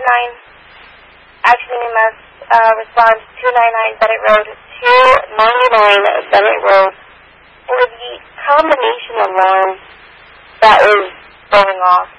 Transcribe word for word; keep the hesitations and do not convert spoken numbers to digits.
nine, actually we must uh, respond to two ninety-nine Bennett Road, two ninety-nine Bennett Road, for the combination alarm that is going off.